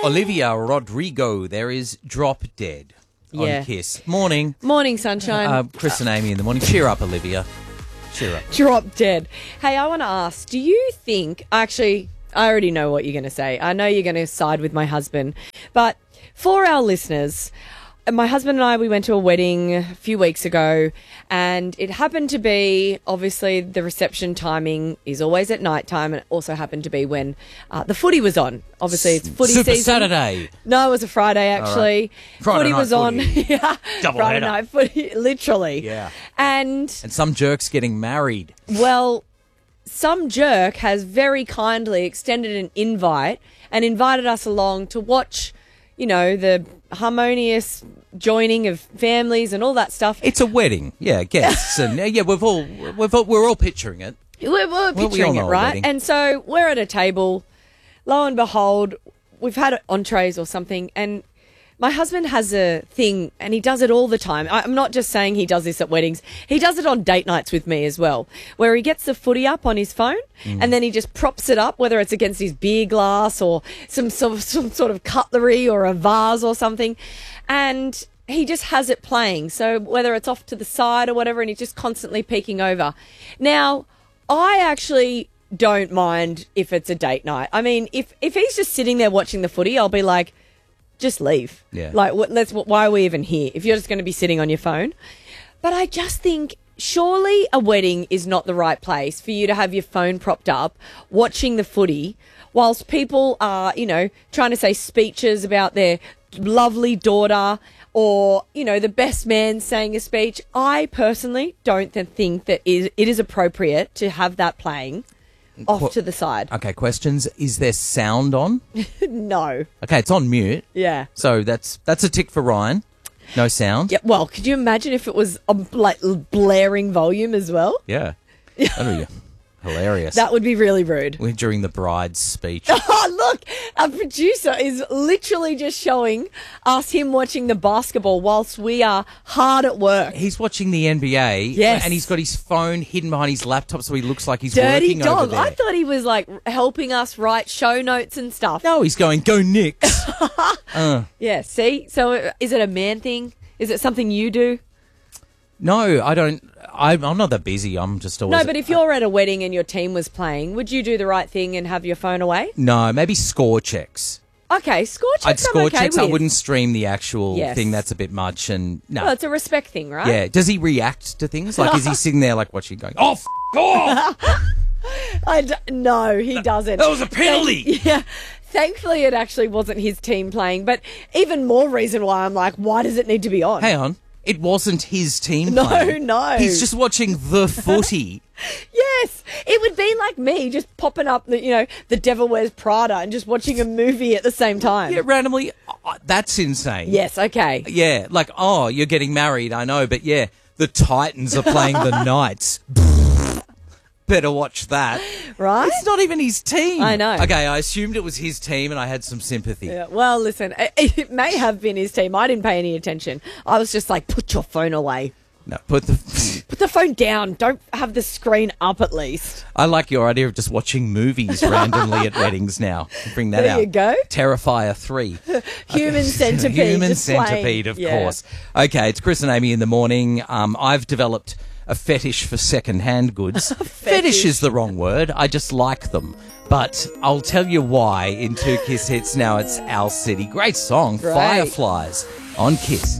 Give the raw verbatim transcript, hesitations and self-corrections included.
Olivia Rodrigo, there is Drop Dead on Yeah. Kiss. Morning. Morning, sunshine. Uh, Chris and Amy in the morning. Cheer up, Olivia. Cheer up. Drop dead. Hey, I want to ask, do you think, actually, I already know what you're going to say. I know you're going to side with my husband. But for our listeners, my husband and I, we went to a wedding a few weeks ago, and it happened to be, obviously, the reception timing is always at night time, and it also happened to be when uh, the footy was on. Obviously, it's footy Super season. Saturday. No, it was a Friday, actually. Friday footy night was on. footy. yeah. Double Friday header. night footy, literally. Yeah. And And some jerk's getting married. well, some jerk has very kindly extended an invite and invited us along to watch, you know, the harmonious joining of families and all that stuff. It's a wedding. Yeah, guests. and uh, yeah, we've all, we've all, we're all picturing it. We're, we're Well, we all picturing know it, a right? wedding. And so we're at a table. Lo and behold, we've had entrees or something, and my husband has a thing, and he does it all the time. I- I'm not just saying he does this at weddings. He does it on date nights with me as well, where he gets the footy up on his phone, Mm. and then he just props it up, whether it's against his beer glass or some sort of, some sort of cutlery or a vase or something, and he just has it playing. So whether it's off to the side or whatever, and he's just constantly peeking over. Now, I actually don't mind if it's a date night. I mean, if if he's just sitting there watching the footy, I'll be like, just leave. Yeah. Like, what, let's. Why are we even here if you're just going to be sitting on your phone? But I just think surely a wedding is not the right place for you to have your phone propped up watching the footy whilst people are, you know, trying to say speeches about their lovely daughter, or, you know, the best man saying a speech. I personally don't th- think that is, it is appropriate to have that playing off Qu- to the side. Okay, questions. Is there sound on? No. Okay, it's on mute. Yeah. So that's that's a tick for Ryan. No sound. Yeah. Well, could you imagine if it was a like blaring volume as well? Yeah. That'd be hilarious. That would be really rude. We're during the bride's speech. Oh, look, our producer is literally just showing us him watching the basketball whilst we are hard at work. He's watching the N B A. Yes. And he's got his phone hidden behind his laptop so he looks like he's Dirty working over dog. there. I thought he was like helping us write show notes and stuff. No, he's going, go Knicks. uh, Yeah, see? So uh, is it a man thing? Is it something you do? no, I don't. I'm, I'm not that busy. I'm just always... No, but if you're at a wedding and your team was playing, would you do the right thing and have your phone away? No, maybe score checks. Okay, score checks I'd score I'm okay checks. I with. wouldn't stream the actual Yes. thing. That's a bit much. And no. Well, it's a respect thing, right? Yeah. Does he react to things? Like, is he sitting there like watching going, oh, f- off? I d- no, he doesn't. That was a penalty. Yeah. Thankfully, it actually wasn't his team playing. But even more reason why I'm like, why does it need to be on? Hang on. It wasn't his team No, playing. no. He's just watching the footy. Yes, it would be like me just popping up, the, you know, The Devil Wears Prada and just watching a movie at the same time. Yeah, randomly. Uh, that's insane. Yes, okay. Yeah, like, oh, you're getting married, I know, but yeah, the Titans are playing the Knights. Better watch that. Right? It's not even his team. I know. Okay, I assumed it was his team and I had some sympathy. Yeah, well, listen, it, it may have been his team. I didn't pay any attention. I was just like, put your phone away. No, put the... Put the phone down. Don't have the screen up at least. I like your idea of just watching movies randomly at weddings now. Bring that There out. you go. Terrifier three. Human centipede. Human just playing. centipede, of Yeah. course. Okay, it's Chris and Amy in the morning. Um, I've developed a fetish for second-hand goods. Fetish is the wrong word. I just like them. But I'll tell you why in two Kiss hits now. It's Owl City. Great song, Great. Fireflies on Kiss.